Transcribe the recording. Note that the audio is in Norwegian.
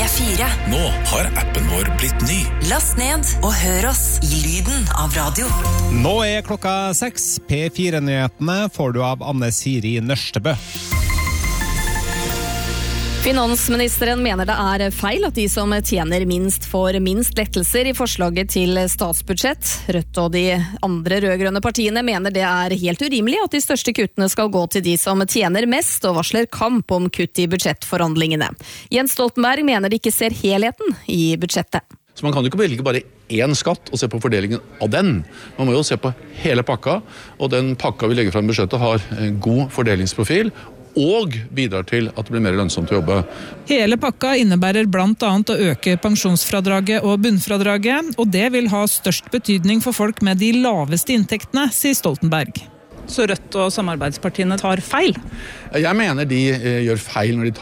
P4. Nå har appen vår blitt ny. Last ned og hør oss i lyden av radio. Nå klokka 6. P4-nyhetene får du av Anne Siri Nørstebø. Finansministeren mener det feil at de som tjener minst får minst lettelser i forslaget til statsbudsjett. Rødt og de andre rødgrønne partiene mener det helt urimelig at de største kuttene skal gå til de som tjener mest, og varsler kamp om kutt i budsjettforhandlingene. Jens Stoltenberg mener de ikke ser helheten i budsjettet. Så man kan jo ikke velge bare én skatt og se på fordelingen av den. Man må jo se på hele pakka, og den pakka vi legger fram i budsjettet har god fordelingsprofil, og bidrar til at det blir mer lønnsomt å jobbe. Hele pakka innebærer blant annet å øke pensjonsfradraget og bunnfradraget, og det vil ha størst betydning for folk med de laveste inntektene, sier Stoltenberg. Så Rødt og samarbeidspartiene tar feil? Jeg mener de gjør feil når de tar